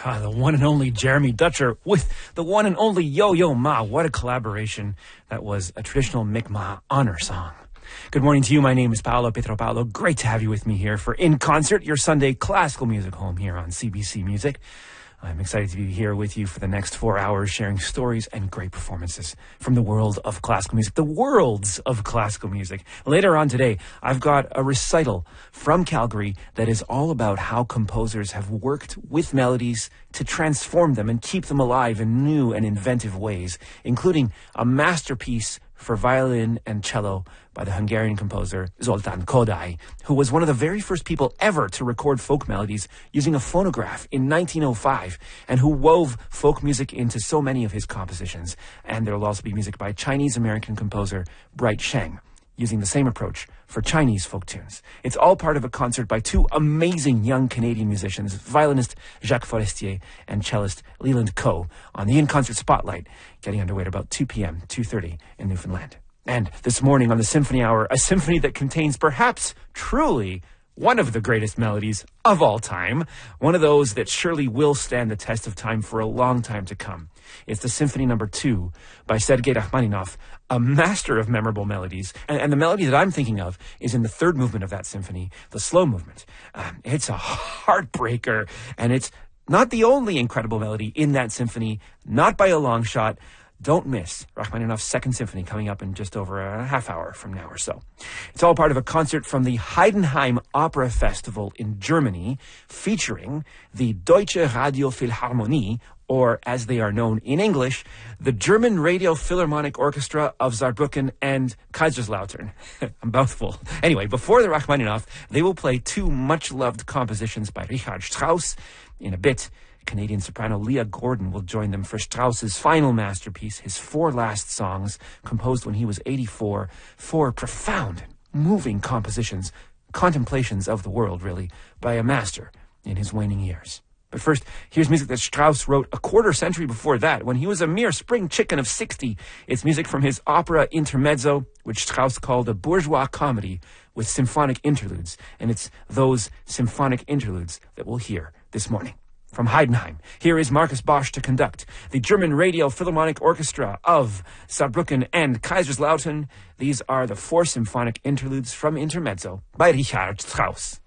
The one and only Jeremy Dutcher with the one and only Yo-Yo Ma. What a collaboration. That was a traditional Mi'kmaq honor song. Good morning to you. My name is Paolo Pietro-Paolo. Great to have you with me here for In Concert, your Sunday classical music home here on CBC Music. I'm excited to be here with you for the next 4 hours, sharing stories and great performances from the world of classical music, the worlds of classical music. Later on today, I've got a recital from Calgary that is all about how composers have worked with melodies to transform them and keep them alive in new and inventive ways, including a masterpiece for violin and cello by the Hungarian composer Zoltán Kodály, who was one of the very first people ever to record folk melodies using a phonograph in 1905, and who wove folk music into so many of his compositions. And there will also be music by Chinese-American composer Bright Sheng, using the same approach for Chinese folk tunes. It's all part of a concert by two amazing young Canadian musicians, violinist Jacques Forestier and cellist Leland Coe, on the In Concert Spotlight, getting underway at about 2 p.m., 2:30 in Newfoundland. And this morning on the Symphony Hour, a symphony that contains perhaps truly one of the greatest melodies of all time, one of those that surely will stand the test of time for a long time to come. It's the Symphony No. 2 by Sergei Rachmaninoff, a master of memorable melodies. And the melody that I'm thinking of is in the third movement of that symphony, the slow movement. It's a heartbreaker, and it's not the only incredible melody in that symphony, not by a long shot. Don't miss Rachmaninoff's Second Symphony coming up in just over a half hour from now or so. It's all part of a concert from the Heidenheim Opera Festival in Germany, featuring the Deutsche Radio Philharmonie, or as they are known in English, the German Radio Philharmonic Orchestra of Saarbrücken and Kaiserslautern. A mouthful. Anyway, before the Rachmaninoff, they will play two much-loved compositions by Richard Strauss. In a bit, Canadian soprano Leah Gordon will join them for Strauss's final masterpiece, his four last songs, composed when he was 84, four profound, moving compositions, contemplations of the world, really, by a master in his waning years. But first, here's music that Strauss wrote a quarter century before that, when he was a mere spring chicken of 60. It's music from his opera Intermezzo, which Strauss called a bourgeois comedy with symphonic interludes. And it's those symphonic interludes that we'll hear this morning. From Heidenheim, here is Markus Bosch to conduct the German Radio Philharmonic Orchestra of Saarbrücken and Kaiserslautern. These are the four symphonic interludes from Intermezzo by Richard Strauss.